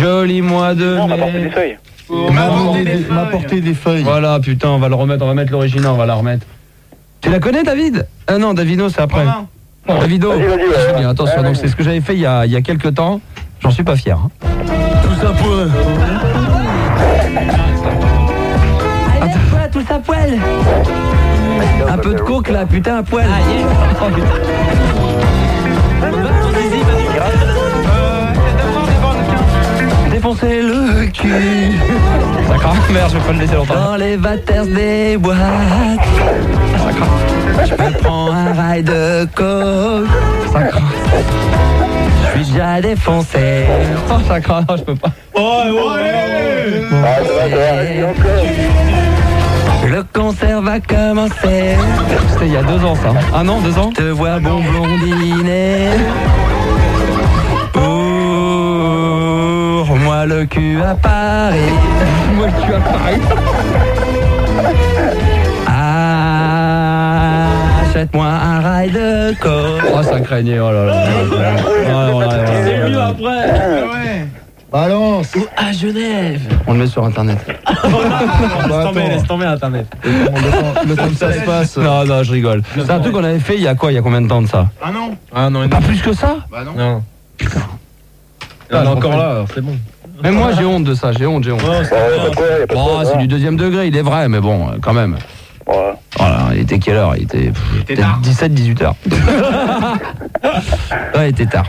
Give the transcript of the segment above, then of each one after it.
Joli mois de mai. On m'a porté des feuilles. M'a porté des feuilles. Voilà, putain, on va mettre l'original, on va la remettre. Tu la connais, David? Ah non, Davino, c'est après. Davido. Vas-y. Attention, donc c'est ce que j'avais fait il y a quelques temps. J'en suis pas fier. Hein. Tout ça pour... Tout ça poil. Un peu de coke là, putain, un poil. Oh, putain. Défoncer le cul. D'accord, merde, je vais pas le laisser longtemps. Dans les vaters des boîtes. Je me prends un rail de coke. Ça craint. Je suis déjà défoncé. Oh, ça craint, non, je peux pas. Le concert va commencer. C'était il y a 2 ans ça. Ah non, 2 ans. Te vois bon blondinet. Pour moi le cul à Paris. Moi le cul à Paris. Achète-moi un rail de coke. Oh ça craignait, oh là là. C'est mieux après. Balance. À Genève. On le met sur internet. Laisse tomber internet. Le temps que ça se passe. Non, je rigole. C'est un truc qu'on avait fait il y a combien de temps de ça? Ah non. Pas plus que ça? Bah non. Putain. On est encore là, alors c'est bon. Même moi j'ai honte de ça, j'ai honte. Oh, c'est du 2e degré, il est vrai, mais bon, quand même. Voilà, il était quelle heure? Il était 17-18 heures. Ouais, il était tard.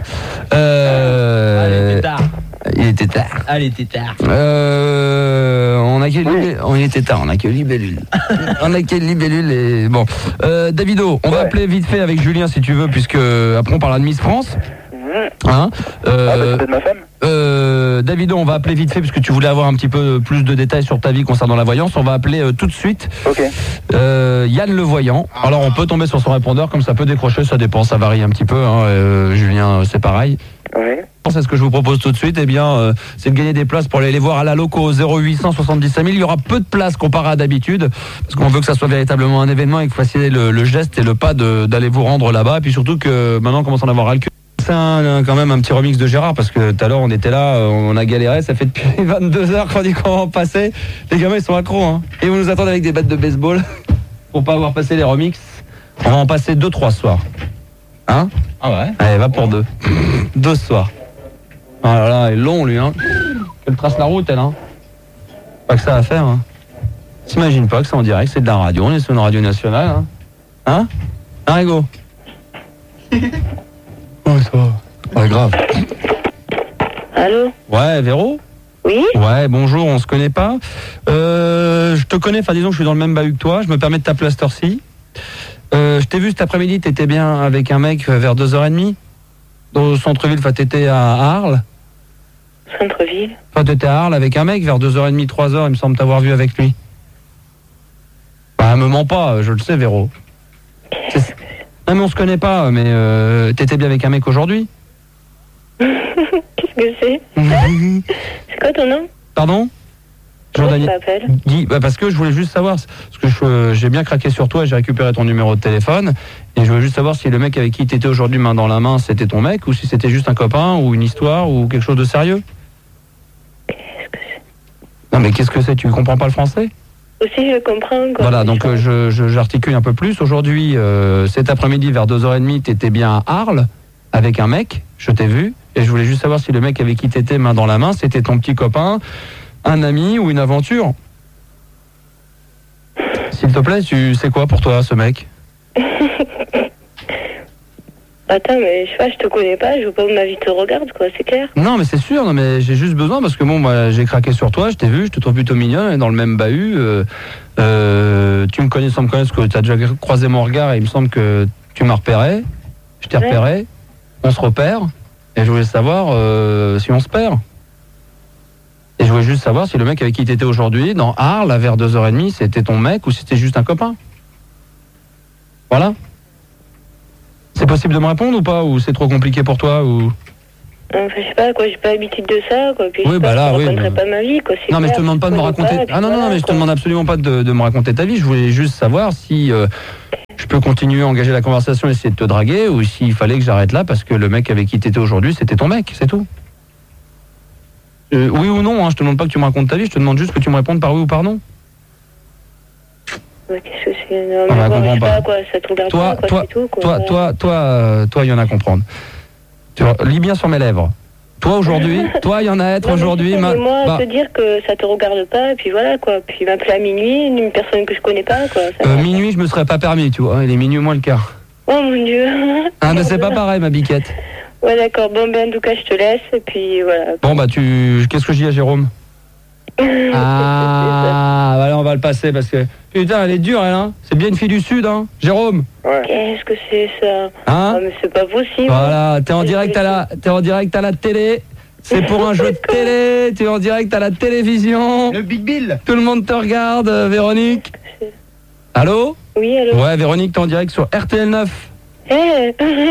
Il était tard. Allez, t'es tard. On a que libellule. On a que libellule et bon. Davido, on va appeler vite fait avec Julien si tu veux, puisque après on parlera de Miss France. Hein c'est de ma femme. Davido, on va appeler vite fait puisque tu voulais avoir un petit peu plus de détails sur ta vie concernant la voyance. On va appeler tout de suite Yann le voyant. Alors on peut tomber sur son répondeur, comme ça peut décrocher, ça dépend, ça varie un petit peu. Julien, c'est pareil. Oui. C'est ce que je vous propose tout de suite, c'est de gagner des places pour aller les voir à la loco au 0800 70 5000. Il y aura peu de places comparé à d'habitude, parce qu'on veut que ça soit véritablement un événement et que vous fassiez le geste et le pas d'aller vous rendre là-bas. Et puis surtout que maintenant on commence à en avoir ras le cul. C'est quand même un petit remix de Gérard, parce que tout à l'heure on était là, on a galéré, ça fait depuis 22h qu'on dit qu'on va en passer. Les gamins ils sont accros, hein. Et vous nous attendez avec des battes de baseball pour pas avoir passé les remixes. On va en passer 2-3 ce soir. Hein? Ah ouais? Allez, va pour 2. 2 ce soir. Ah là là, il est long lui, hein. Elle trace la route, elle, hein. Pas que ça à faire, hein. T'imagines pas que c'est en direct, c'est de la radio, on est sur une radio nationale, hein. Hein? Arrigo. Ouais, ça va. Ouais, grave. Allô? Ouais, Véro? Oui? Ouais, bonjour, on se connaît pas. Je te connais, enfin disons que je suis dans le même bahut que toi, je me permets de t'appeler à cette heure-ci. Je t'ai vu cet après-midi, t'étais bien avec un mec vers 2h30 dans le centre-ville, enfin t'étais à Arles. Centre-ville? Enfin t'étais à Arles avec un mec vers 2h30, 3h, il me semble t'avoir vu avec lui. Bah me mens pas, je le sais Véro. Non mais on se connaît pas, mais t'étais bien avec un mec aujourd'hui? Qu'est-ce que c'est? C'est quoi ton nom? Pardon? Comment tu m'appelles? Guy, parce que je voulais juste savoir, parce que j'ai bien craqué sur toi, j'ai récupéré ton numéro de téléphone, et je voulais juste savoir si le mec avec qui t'étais aujourd'hui main dans la main, c'était ton mec, ou si c'était juste un copain, ou une histoire, ou quelque chose de sérieux. Qu'est-ce que c'est? Non mais qu'est-ce que c'est? Tu comprends pas le français? Aussi je comprends. Voilà, donc j'articule un peu plus. Aujourd'hui, cet après-midi vers 2h30, t'étais bien à Arles, avec un mec, je t'ai vu, et je voulais juste savoir si le mec avec qui t'étais main dans la main, c'était ton petit copain, un ami ou une aventure. S'il te plaît, tu sais quoi pour toi, ce mec? Attends, mais je sais pas, je te connais pas, je veux pas que ma vie te regarde, quoi, c'est clair? Non, mais c'est sûr, non, mais j'ai juste besoin, parce que bon, moi, j'ai craqué sur toi, je t'ai vu, je te trouve plutôt mignon, et dans le même bahut, tu me connais sans me connaître, parce que tu as déjà croisé mon regard, et il me semble que tu m'as repéré, je t'ai repéré, on se repère, et je voulais savoir si on se perd. Et je voulais juste savoir si le mec avec qui t'étais aujourd'hui, dans Arles, vers 2h30, c'était ton mec, ou si c'était juste un copain. Voilà. C'est possible de me répondre ou pas? Ou c'est trop compliqué pour toi ou... Enfin, je sais pas, quoi, j'ai pas l'habitude de ça, quoi. Puis oui, je bah là, oui. raconterai pas ma vie, quoi. Non, mais je te demande pas de me raconter... Ah non, non, mais je te demande absolument pas de me raconter ta vie. Je voulais juste savoir si je peux continuer à engager la conversation et essayer de te draguer, ou s'il fallait que j'arrête là parce que le mec avec qui t'étais aujourd'hui, c'était ton mec, c'est tout. Oui ou non, hein, je te demande pas que tu me racontes ta vie, je te demande juste que tu me répondes par oui ou par non. Qu'est-ce que c'est? Non, Ah, mais bah, bon, je sais comprends pas, pas. quoi, ça te regarde pas, quoi, c'est tout, quoi. Toi, il y en a à comprendre. Tu vois, lis bien sur mes lèvres. Toi, aujourd'hui, toi, il y en a à être Non, mais aujourd'hui. c'est ça, mais moi, bah, te dire que ça te regarde pas, et puis voilà, quoi. Puis m'appeler à minuit, une personne que je connais pas, quoi. Ça va. minuit, je me serais pas permis, tu vois. Il est minuit moins le quart. Oh mon Dieu. Ah, mais c'est pas pareil, ma biquette. Ouais, d'accord. Bon, ben, en tout cas, je te laisse, et puis voilà. Bon, bah, qu'est-ce que je dis à Jérôme? Ah, voilà, on va le passer parce que. Putain, elle est dure, elle, hein. C'est bien une fille du Sud, hein. Jérôme. Ouais. Qu'est-ce que c'est, ça? Hein? Ah, mais c'est pas possible. Voilà, t'es en direct à la télé. C'est pour un jeu de télé. Tu es en direct à la télévision. Le Big Bill. Tout le monde te regarde, Véronique. Allô? Oui, allô? Ouais, Véronique, t'es en direct sur RTL 9. Eh.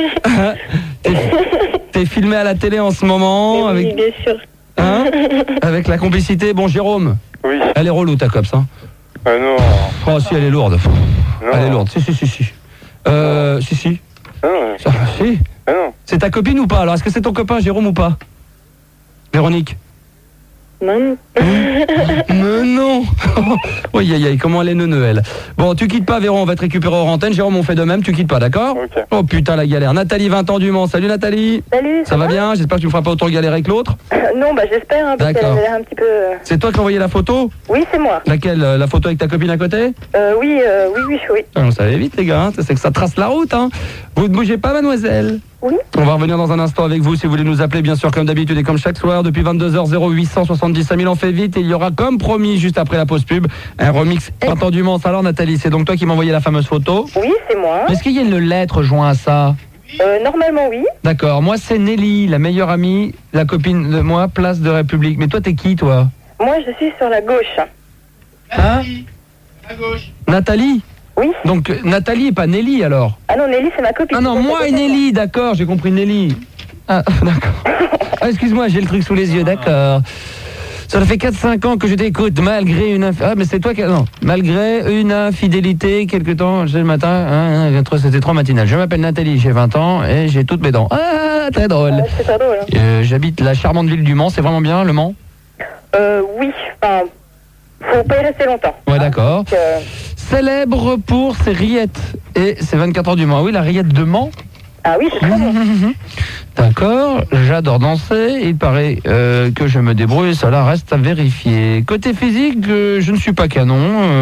T'es filmé à la télé en ce moment Oui, avec, bien sûr. hein, avec la complicité. Bon, Jérôme, Oui. elle est relou ta copse, hein. Non. Oh, si, elle est lourde. Non. Elle est lourde. Si. Si. Non. Si. Non. C'est ta copine ou pas? Alors, est-ce que c'est ton copain, Jérôme, ou pas? Véronique? Maman. Mais non. Oui, aïe, comment elle est neuneux, elle. Bon, tu quittes pas, Véron, on va te récupérer hors antenne. Jérôme, on fait de même, tu quittes pas, d'accord? Ok. Oh putain, la galère. Nathalie, 20 ans du Mans. Salut Nathalie. Salut. Ça va bien? J'espère que tu me feras pas autant galérer que l'autre. Non, bah j'espère, hein, parce qu'elle D'accord. avait l'air un petit peu... C'est toi qui as envoyé la photo? Oui, c'est moi. Laquelle? La photo avec ta copine à côté? Oui. Ah, on savait vite, les gars, hein. C'est que ça trace la route, hein. Vous ne bougez pas, mademoiselle? Oui. On va revenir dans un instant avec vous. Si vous voulez nous appeler, bien sûr, comme d'habitude et comme chaque soir, depuis 22h 0870 5000, on fait vite. Et il y aura, comme promis, juste après la pause pub, un remix entendu Mans. Alors, Nathalie, c'est donc toi qui m'as envoyé la fameuse photo. Oui, c'est moi. Est-ce qu'il y a une lettre jointe à ça? Normalement, oui. D'accord. Moi, c'est Nelly, la meilleure amie, la copine de moi, place de République. Mais toi, t'es qui, toi? Moi, je suis sur la gauche. Hein? À gauche. Nathalie? Oui. Donc, Nathalie et pas Nelly, alors? Ah non, Nelly, c'est ma copine. Ah non, moi et Nelly, d'accord, j'ai compris Nelly. Ah, d'accord. Ah, excuse-moi, j'ai le truc sous les yeux, d'accord. Ça fait 4-5 ans que je t'écoute, malgré une... Ah, mais c'est toi qui... Non, malgré une infidélité, quelque temps, j'ai le matin, c'était trop matinal. Je m'appelle Nathalie, j'ai 20 ans, et j'ai toutes mes dents. Ah, très drôle. C'est pas drôle. Hein. J'habite la charmante ville du Mans, c'est vraiment bien, le Mans? Oui, enfin... Faut pas y rester longtemps. Ouais, d'accord. Donc, Célèbre pour ses rillettes. Et c'est 24 heures du Mans. Oui, la rillette de Mans. Ah oui, c'est très bon. D'accord, j'adore danser. Il paraît que je me débrouille, cela reste à vérifier. Côté physique, je ne suis pas canon.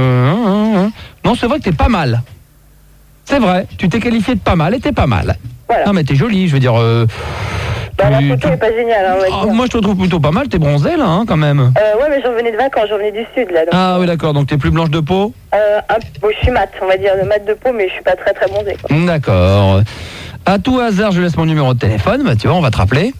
Non, c'est vrai que t'es pas mal. C'est vrai, tu t'es qualifié de pas mal et t'es pas mal. Voilà. Non, mais t'es jolie, je veux dire... Bah, la photo est pas géniale, hein, on va dire. moi, je te trouve plutôt pas mal. T'es bronzée, là, hein, quand même. Ouais, mais j'en revenais de vacances, j'en revenais du sud, là. Donc, Ah oui, d'accord, donc t'es plus blanche de peau. bon, je suis mat, on va dire, de mat de peau, mais je suis pas très très bronzée, quoi. D'accord. À tout hasard, je laisse mon numéro de téléphone. Bah, tu vois, on va te rappeler.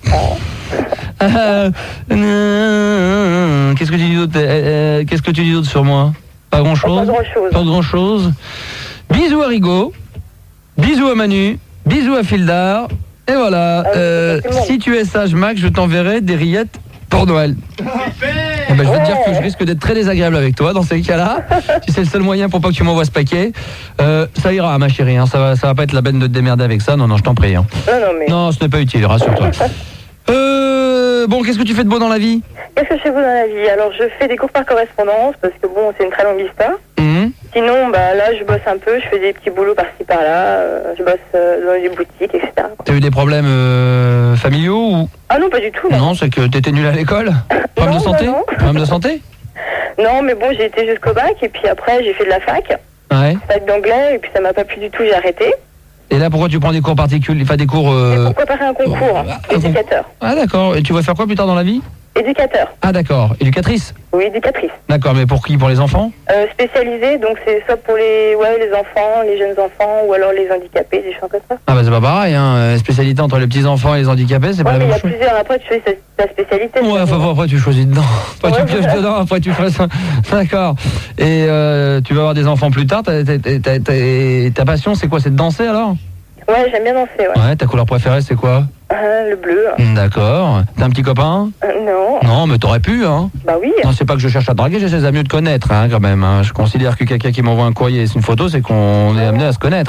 Qu'est-ce que tu dis d'autre Qu'est-ce que tu dis d'autre sur moi? Pas grand-chose. Pas grand-chose. Pas grand-chose. Bisous à Rigaud. Bisous à Manu. Bisous à Fildar. Et voilà. Si tu es sage, Mac, je t'enverrai des rillettes pour Noël. Eh ben, je vais te dire que je risque d'être très désagréable avec toi dans ces cas-là. Si c'est le seul moyen pour pas que tu m'envoies ce paquet, ça ira, ma chérie. Hein, ça va pas être la peine de te démerder avec ça. Non, je t'en prie. Hein. Non, mais... Non, ce n'est pas utile, rassure-toi. Bon, qu'est-ce que tu fais de beau dans la vie? Qu'est-ce que je fais vous dans la vie? Alors, je fais des cours par correspondance, parce que bon, c'est une très longue histoire. Sinon, bah là, je bosse un peu, je fais des petits boulots par-ci par-là, je bosse dans des boutiques, etc. T'as eu des problèmes familiaux ou... Ah non, pas du tout. Non, c'est que t'étais nul à l'école. Problème de santé? Non. Problème de santé? Non, mais bon, j'ai été jusqu'au bac, et puis après, j'ai fait de la fac d'anglais, et puis ça m'a pas plu du tout, j'ai arrêté. Et là, pourquoi tu prends des cours particuliers, enfin des cours... C'est pour préparer un concours, éducateur. Ah d'accord, et tu vas faire quoi plus tard dans la vie? Éducateur. Ah d'accord, éducatrice? Oui, éducatrice. D'accord, mais pour qui? Pour les enfants? Spécialisée, donc c'est soit pour les enfants, les jeunes enfants, ou alors les handicapés, des choses comme ça. Ah bah c'est pas pareil, hein. Spécialité entre les petits enfants et les handicapés, c'est pas la mais même il y a chose. plusieurs, après tu choisis ta spécialité. Ouais, enfin, après tu choisis dedans. Après tu pioches dedans, après tu fais ça. D'accord. Et tu vas avoir des enfants plus tard, ta passion c'est quoi? C'est de danser alors? Ouais, j'aime bien danser, ouais. Ouais, ta couleur préférée c'est quoi? Le bleu. D'accord. T'as un petit copain? Non. Non, mais t'aurais pu, hein. Bah oui. Non, c'est pas que je cherche à draguer, j'essaie à mieux te connaître, hein, quand même. Hein. Je considère que quelqu'un qui m'envoie un courrier et une photo, c'est qu'on est amené à se connaître.